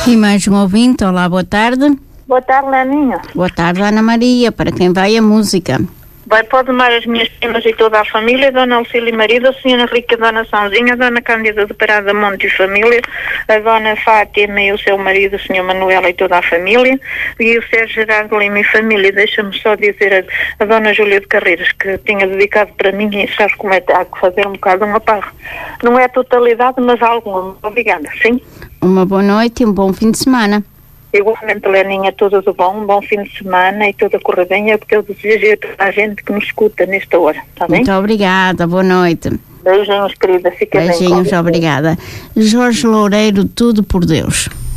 E mais um ouvinte, olá, boa tarde. Boa tarde, Leninha. Boa tarde, Ana Maria, para quem vai a música? Vai para domar as minhas primas e toda a família, Dona Lucília e marido, a Senhora Rica, Dona Sãozinha, a Dona Cândida de Parada Monte e família, a Dona Fátima e o seu marido, o Senhor Manuela e toda a família, e o Sérgio Gerardo Lima e família. Deixa-me só dizer a Dona Júlia de Carreiras, que tinha dedicado para mim, e sabes como é que há que fazer um bocado um apago. Não é a totalidade, mas alguma. Obrigada, sim? Uma boa noite e um bom fim de semana. Igualmente, Leninha, tudo de bom, um bom fim de semana e tudo a correr bem, é o que eu desejo a toda a gente que nos escuta nesta hora, está bem? Muito obrigada, boa noite. Beijinhos, querida, fica bem. Beijinhos, obrigada. Jorge Loureiro, Tudo por Deus.